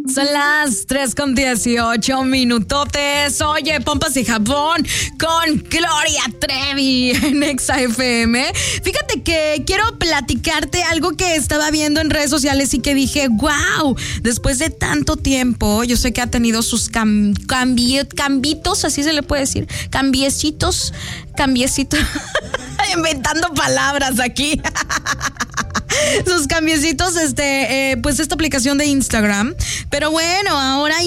Son las 3:18 Oye, Pompas y Jabón con Gloria Trevi en Exa FM. Fíjate que quiero platicarte algo que estaba viendo en redes sociales y que dije, wow, después de tanto tiempo, yo sé que ha tenido sus cambitos, así se le puede decir, cambiecitos, inventando palabras aquí. Sus cambiecitos, pues esta aplicación de Instagram. Pero bueno, ahora